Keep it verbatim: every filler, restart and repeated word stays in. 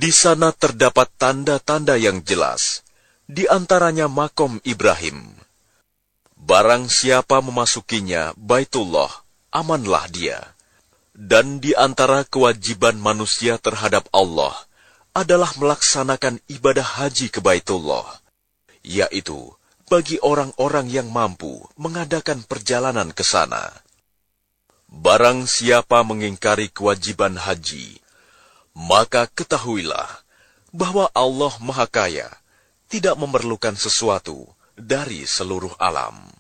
Di sana terdapat tanda-tanda yang jelas, di antaranya makom Ibrahim. Barang siapa memasukinya, Baitullah, amanlah dia. Dan di antara kewajiban manusia terhadap Allah adalah melaksanakan ibadah haji ke Baitullah, yaitu bagi orang-orang yang mampu mengadakan perjalanan ke sana. Barang siapa mengingkari kewajiban haji, maka ketahuilah bahwa Allah Maha Kaya, tidak memerlukan sesuatu dari seluruh alam.